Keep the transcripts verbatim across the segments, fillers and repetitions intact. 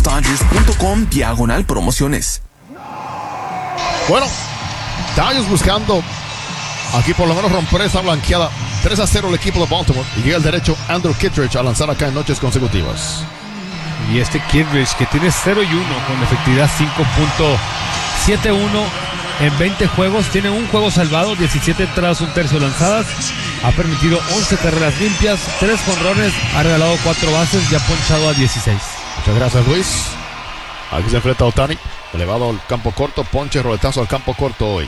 losdodgers.com diagonal promociones. Bueno, Dodgers buscando aquí por lo menos romper esa blanqueada. tres a cero el equipo de Baltimore. Y llega el derecho Andrew Kittredge a lanzar acá en noches consecutivas. Y este Kittredge que tiene cero y uno con efectividad cinco punto setenta y uno en veinte juegos. Tiene un juego salvado, diecisiete entradas, un tercio lanzadas. Ha permitido once carreras limpias, tres jonrones, ha regalado cuatro bases y ha ponchado a dieciséis. Muchas gracias, Luis. Aquí se enfrenta a Ohtani. Elevado al campo corto, ponche, roletazo al campo corto hoy.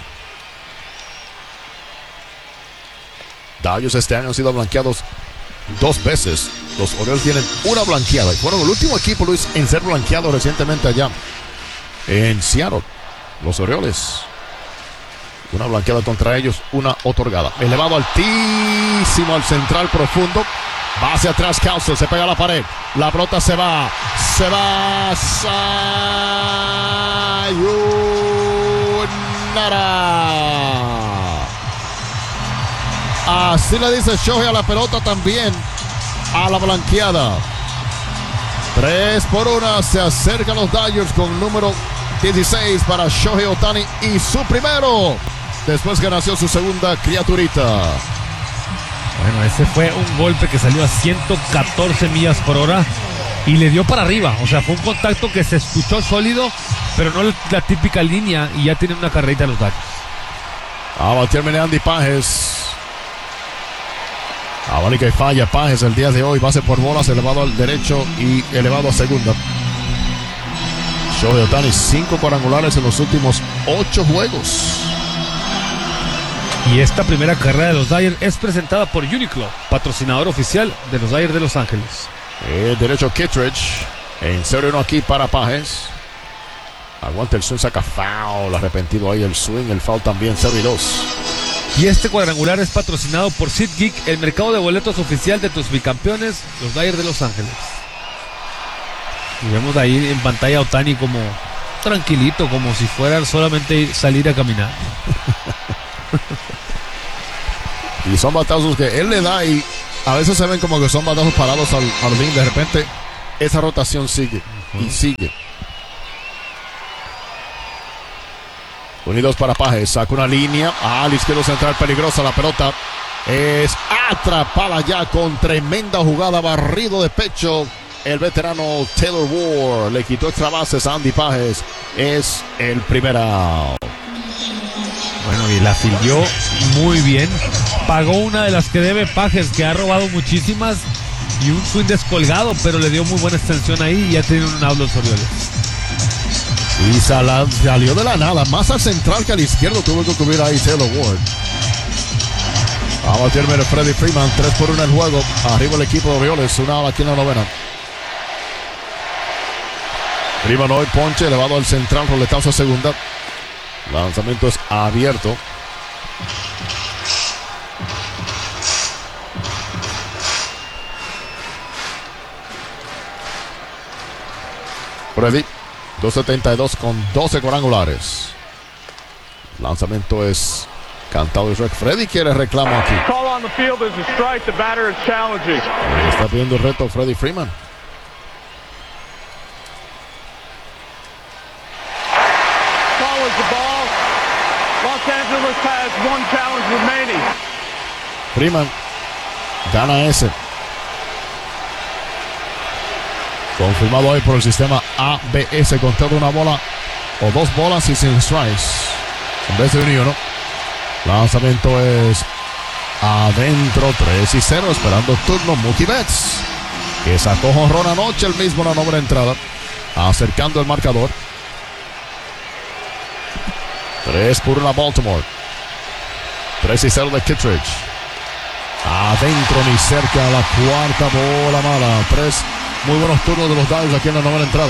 Dodgers este año han sido blanqueados dos veces. Los Orioles tienen una blanqueada. Y fueron el último equipo, Luis, en ser blanqueado recientemente allá en Seattle. Los Orioles. Una blanqueada contra ellos, una otorgada. Elevado altísimo al central profundo. Va hacia atrás, Causer, se pega a la pared. La pelota se va. Se va. Sayonara. Así le dice Shohei a la pelota también. A la blanqueada. tres por uno. Se acercan los Dodgers con número dieciséis para Shohei Ohtani. Y su primero. Después que nació su segunda criaturita. Bueno, ese fue un golpe que salió a ciento catorce millas por hora y le dio para arriba. O sea, fue un contacto que se escuchó sólido, pero no la típica línea, y ya tienen una carrerita los Dodgers. A batirme Andy Pages. Abánica y falla Pages el día de hoy. Base por bolas, elevado al derecho y elevado a segunda. Shohei Ohtani, cinco cuadrangulares en los últimos ocho juegos. Y esta primera carrera de los Dodgers es presentada por Uniqlo, patrocinador oficial de los Dodgers de Los Ángeles. El derecho Kittredge. En cero uno aquí para Pages. Aguanta el swing, saca foul. Arrepentido ahí el swing, el foul también, cero y dos. Y este cuadrangular es patrocinado por SeatGeek, el mercado de boletos oficial de tus bicampeones, los Dodgers de Los Ángeles. Y vemos ahí en pantalla a Ohtani como tranquilito, como si fuera solamente salir a caminar. Y son batazos que él le da y a veces se ven como que son batazos parados al jardín. De repente esa rotación sigue uh-huh. y sigue. Unidos para Pages, saca una línea al izquierdo central, peligrosa. La pelota es atrapada ya con tremenda jugada, barrido de pecho. El veterano Taylor Ward le quitó extra bases a Andy Pages. Es el primer out. Bueno, y la filió muy bien. Pagó una de las que debe Pages, que ha robado muchísimas, y un swing descolgado, pero le dio muy buena extensión ahí y ya tiene un out los Orioles. Y sal- salió de la nada, más al central que al izquierdo. Tuvo que cubrir ahí Taylor Ward. Vamos a terminar Freddie Freeman, tres por uno el juego. Arriba el equipo de Orioles, una out aquí en la novena. Freeman hoy ponche, elevado al central, roletazo a segunda. Lanzamiento es abierto. Freddy, dos setenta y dos con doce cuadrangulares. Lanzamiento es cantado y Freddy quiere reclamo aquí. Está pidiendo el reto Freddie Freeman. Freeman gana ese. Confirmado hoy por el sistema A B S, conteo de una bola o dos bolas y sin strikes en vez de un y uno. Lanzamiento es adentro, tres y cero, esperando turno Mookie Betts, que sacó jonrón anoche, el mismo, la novena entrada, acercando el marcador. tres por uno Baltimore. tres y cero de Kittredge. Adentro, ni cerca, la cuarta bola mala. Tres muy buenos turnos de los Dodgers aquí en la novena entrada.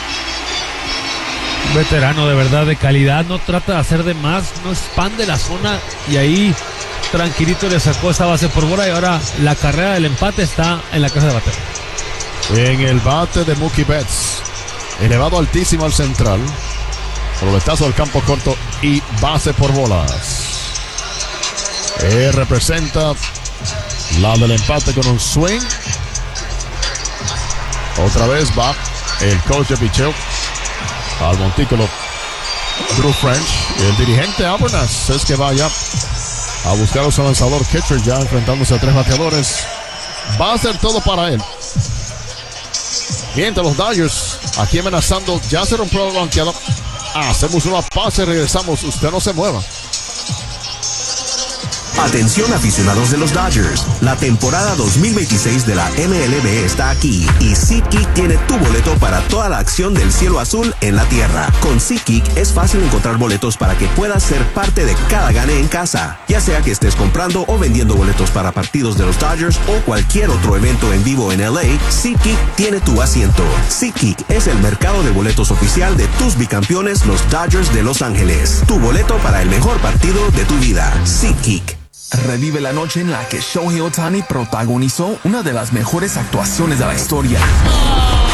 Un veterano de verdad, de calidad, no trata de hacer de más, no expande la zona, y ahí tranquilito le sacó esa base por bola, y ahora la carrera del empate está en la casa de bateo. En el bate de Mookie Betts, elevado altísimo al central, roletazo al campo corto y base por bolas. Eh, representa la del empate con un swing. Otra vez va el coach de picheo al montículo Drew French. El dirigente Abernas es que vaya a buscar a su lanzador catcher, ya enfrentándose a tres bateadores. Va a hacer todo para él. Mientras los Dodgers aquí amenazando, ya se rompió la blanqueada. Hacemos una pausa y regresamos. Usted no se mueva. Atención aficionados de los Dodgers, la temporada dos mil veintiséis de la M L B está aquí y SeatGeek tiene tu boleto para toda la acción del cielo azul en la tierra. Con SeatGeek es fácil encontrar boletos para que puedas ser parte de cada gane en casa, ya sea que estés comprando o vendiendo boletos para partidos de los Dodgers o cualquier otro evento en vivo en L A. SeatGeek tiene tu asiento. SeatGeek es el mercado de boletos oficial de tus bicampeones, los Dodgers de Los Ángeles. Tu boleto para el mejor partido de tu vida. SeatGeek. Revive la noche en la que Shohei Ohtani protagonizó una de las mejores actuaciones de la historia.